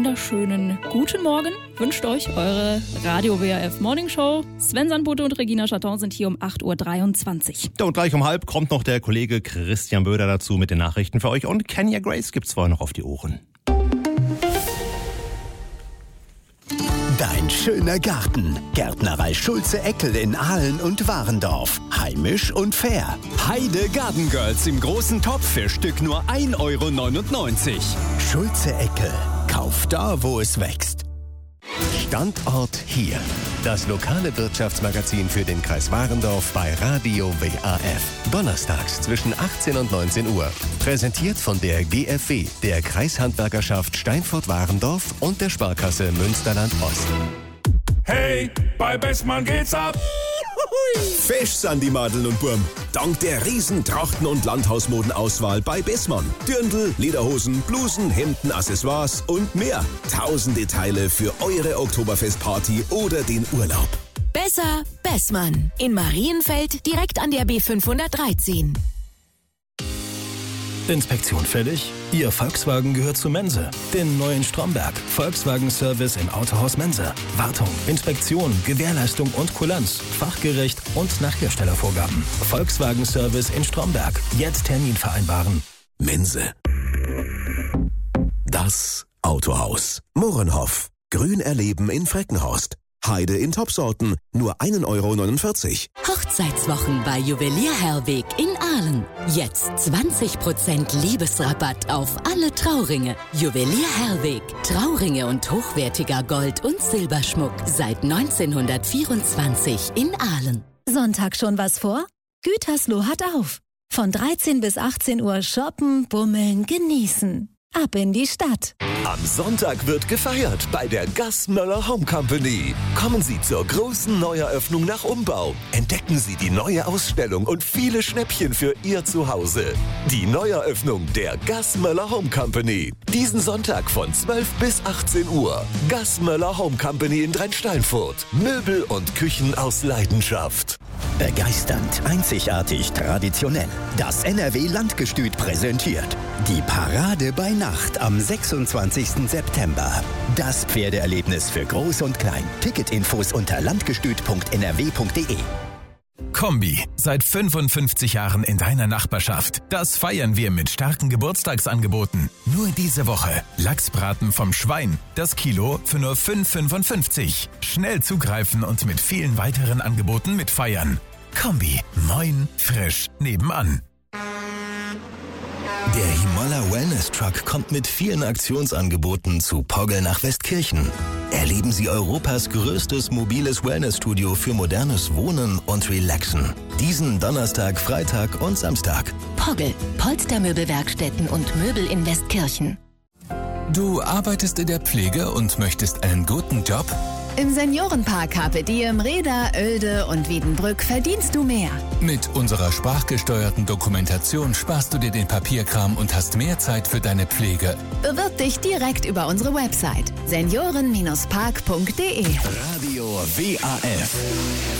wunderschönen guten Morgen. Wünscht euch eure Radio WRF Morning Show. Sven Sandbote und Regina Chaton sind hier um 8.23 Uhr. Ja, und gleich um halb kommt noch der Kollege Christian Böder dazu mit den Nachrichten für euch. Und Kenya Grace gibt's vorher noch auf die Ohren. Dein schöner Garten. Gärtnerei Schulze-Eckel in Ahlen und Warendorf. Heimisch und fair. Heide Garden Girls im großen Topf für Stück nur 1,99 Euro. Schulze-Eckel. Kauf da, wo es wächst. Standort hier. Das lokale Wirtschaftsmagazin für den Kreis Warendorf bei Radio WAF. Donnerstags zwischen 18 und 19 Uhr. Präsentiert von der GFW, der Kreishandwerkerschaft Steinfurt-Warendorf und der Sparkasse Münsterland-Ost. Hey, bei Bessmann geht's ab! Fesch sind die Madeln und Burm. Dank der riesen Trachten- und Landhausmodenauswahl bei Bessmann. Dirndl, Lederhosen, Blusen, Hemden, Accessoires und mehr. Tausende Teile für eure Oktoberfestparty oder den Urlaub. Besser Bessmann. In Marienfeld direkt an der B513. Inspektion fällig? Ihr Volkswagen gehört zu Mense, den neuen Stromberg. Volkswagen-Service im Autohaus Mense. Wartung, Inspektion, Gewährleistung und Kulanz. Fachgerecht und nach Herstellervorgaben. Volkswagen-Service in Stromberg. Jetzt Termin vereinbaren. Mense. Das Autohaus. Mohrenhof. Grün erleben in Freckenhorst. Heide in Topsorten, nur 1,49 Euro. Hochzeitswochen bei Juwelier Herweg in Ahlen. Jetzt 20% Liebesrabatt auf alle Trauringe. Juwelier Herweg. Trauringe und hochwertiger Gold- und Silberschmuck seit 1924 in Ahlen. Sonntag schon was vor? Gütersloh hat auf. Von 13 bis 18 Uhr shoppen, bummeln, genießen. Ab in die Stadt. Am Sonntag wird gefeiert bei der Gassmöller Home Company. Kommen Sie zur großen Neueröffnung nach Umbau. Entdecken Sie die neue Ausstellung und viele Schnäppchen für Ihr Zuhause. Die Neueröffnung der Gassmöller Home Company. Diesen Sonntag von 12 bis 18 Uhr. Gassmöller Home Company in Dreinsteinfurt. Möbel und Küchen aus Leidenschaft. Begeisternd, einzigartig, traditionell. Das NRW-Landgestüt präsentiert die Parade bei Nacht am 26. September. Das Pferdeerlebnis für Groß und Klein. Ticketinfos unter landgestüt.nrw.de. Kombi, seit 55 Jahren in deiner Nachbarschaft. Das feiern wir mit starken Geburtstagsangeboten. Nur diese Woche. Lachsbraten vom Schwein. Das Kilo für nur 5,55. Schnell zugreifen und mit vielen weiteren Angeboten mitfeiern. Kombi, moin, frisch, nebenan. Der Himolla Wellness Truck kommt mit vielen Aktionsangeboten zu Poggel nach Westkirchen. Erleben Sie Europas größtes mobiles Wellnessstudio für modernes Wohnen und Relaxen. Diesen Donnerstag, Freitag und Samstag. Poggel, Polstermöbelwerkstätten und Möbel in Westkirchen. Du arbeitest in der Pflege und möchtest einen guten Job? Im Seniorenpark Carpe Diem, Reda, Oelde und Wiedenbrück verdienst du mehr. Mit unserer sprachgesteuerten Dokumentation sparst du dir den Papierkram und hast mehr Zeit für deine Pflege. Bewirb dich direkt über unsere Website senioren-park.de. Radio WAF.